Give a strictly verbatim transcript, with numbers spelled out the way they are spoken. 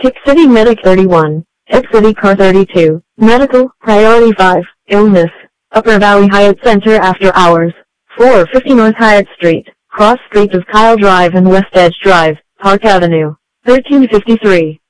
Tick City Medic thirty-one, Tick City Car thirty-two, Medical, Priority five, Illness, Upper Valley Hyatt Center After Hours, four fifty North Hyatt Street, cross streets of Kyle Drive and West Edge Drive, Park Avenue, thirteen fifty-three.